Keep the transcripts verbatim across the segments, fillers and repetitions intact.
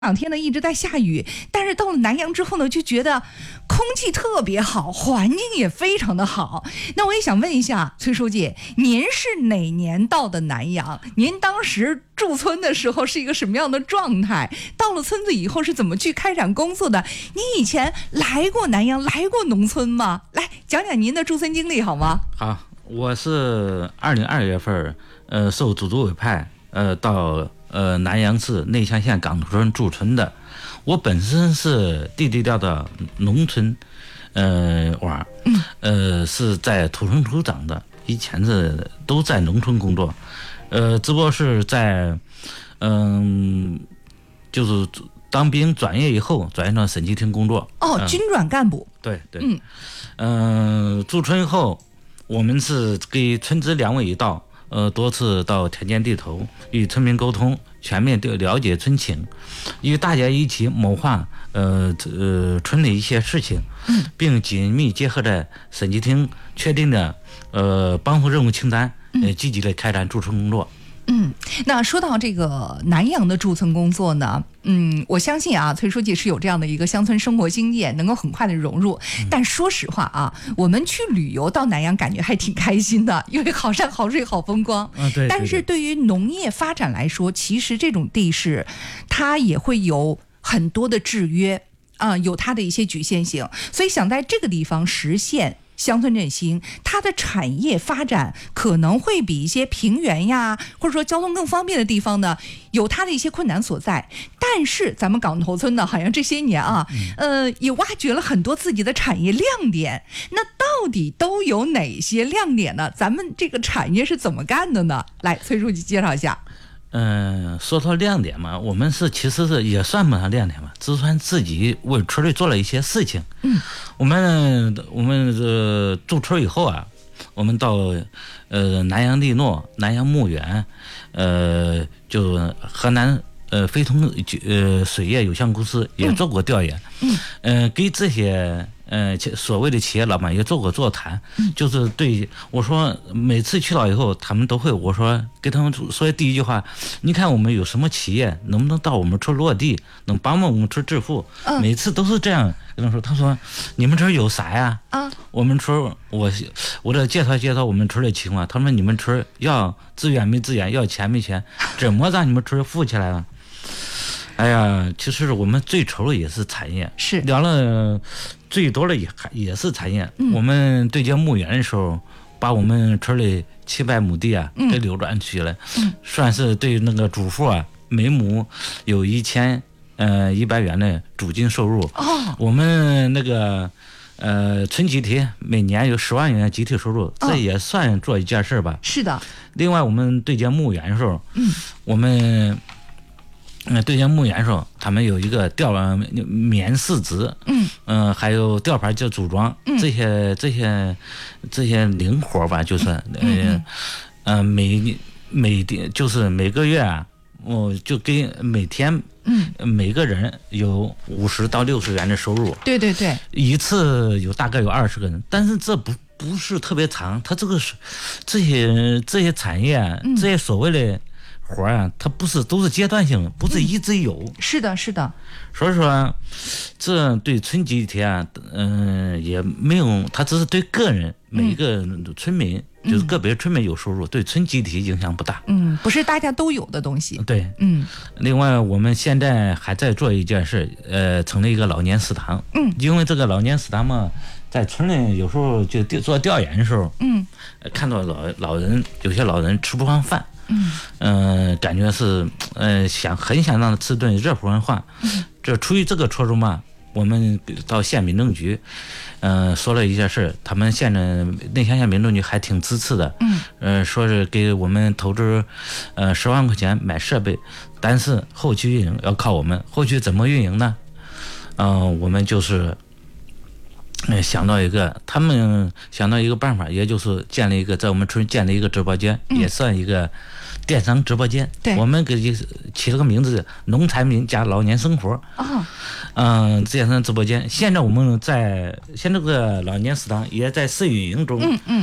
两天呢一直在下雨，但是到了南阳之后呢，就觉得空气特别好，环境也非常的好。那我也想问一下崔书记，您是哪年到的南阳？您当时驻村的时候是一个什么样的状态？到了村子以后是怎么去开展工作的？您以前来过南阳，来过农村吗？来讲讲您的驻村经历好吗？ 好，我是二零二月份，呃，受组组委派，呃，到。呃，南阳市内乡县岗头村驻村的，我本身是地地道道农村，呃娃，呃是在土生土长的，以前是都在农村工作，呃，只不过是在，嗯、呃，就是当兵转业以后，转业到审计厅工作。 哦， 嗯、 军转干部。 对对，嗯，嗯、呃，驻村后，我们是给村支两委一道。呃，多次到田间地头与村民沟通，全面的了解村情，与大家一起谋划呃呃村里一些事情，并紧密结合着审计厅确定的呃帮扶任务清单，呃积极的开展驻村工作。 嗯，那说到这个南阳的驻村工作呢，嗯，我相信啊，崔书记是有这样的一个乡村生活经验，能够很快的融入。嗯、但说实话啊，我们去旅游到南阳，感觉还挺开心的，因为好山好水好风光。 啊、对, 对, 对。 但是对于农业发展来说，其实这种地势，它也会有很多的制约啊、呃，有它的一些局限性，所以想在这个地方实现乡村振兴，它的产业发展可能会比一些平原呀，或者说交通更方便的地方呢，有它的一些困难所在。但是咱们岗头村呢，好像这些年啊，呃，也挖掘了很多自己的产业亮点。那到底都有哪些亮点呢？咱们这个产业是怎么干的呢？来，崔书记介绍一下。 嗯、呃，说到亮点嘛，我们是其实是也算不上亮点嘛，只算自己为村里做了一些事情。嗯，我们我们这驻村以后啊，我们到呃南阳利诺、南阳牧原，呃，就河南呃非通呃水业有限公司也做过调研。嗯，呃，给这些。呃，所谓的企业老板也做过座谈，嗯、就是对我说，每次去了以后，他们都会我说给他们说第一句话，你看我们有什么企业能不能到我们村落地，能帮帮我们村致富？嗯、每次都是这样跟他说。他说你们村有啥呀？啊，我们村我我这介绍介绍我们村的情况。他说你们村要资源没资源，要钱没钱，怎么让你们村富起来了？哎呀，其实我们最愁的也是产业， 是聊了最多的也也是产业。嗯、我们对接牧原的时候，把我们村里七百亩地啊给流转出去了，嗯、算是对那个主妇啊每亩有一千呃一百元的主金收入。哦，我们那个呃村集体每年有十万元集体收入，哦、这也算做一件事吧。是的。另外，我们对接牧原的时候，嗯，我们。嗯，对接牧原的时候，他们有一个吊棉四职，嗯，呃，还有吊牌就组装，嗯、这些这些这些零活吧，就是，呃，呃，每每就是每个月啊，我就给每天，嗯，每个人有五十到六十元的收入。对对对，一次有大概有二十个人，但是这不不是特别长，他这个是这些这些产业，嗯、这些所谓的。活啊，它不是都是阶段性的，不是一直有。嗯、是的，是的。所以说，这对村集体啊，嗯、呃，也没有，它只是对个人每一个村民，嗯、就是个别村民有收入，嗯、对村集体影响不大。嗯，不是大家都有的东西。对，嗯。另外，我们现在还在做一件事，呃，成立一个老年食堂。嗯，因为这个老年食堂嘛，在村里有时候就做调研的时候，嗯，看到老老人有些老人吃不上饭。嗯、呃，感觉是呃想很想让他吃顿热乎文化，嗯、这出于这个初衷嘛，我们到县民政局，呃说了一件事，他们县的内乡县民政局还挺支持的，嗯，呃说是给我们投资呃十万块钱买设备，但是后期运营要靠我们，后期怎么运营呢？嗯、呃，我们就是。嗯，想到一个，他们想到一个办法，也就是建立一个在我们村建立一个直播间，嗯、也算一个电商直播间。对，我们给起了个名字“农产品加老年生活”。哦，嗯，电商直播间。现在我们在现在这个老年食堂也在试运营中。嗯嗯，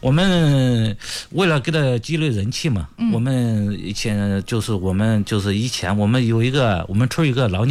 我们为了给他积累人气嘛，嗯、我们以前就是我们就是以前我们有一个我们村有一个老年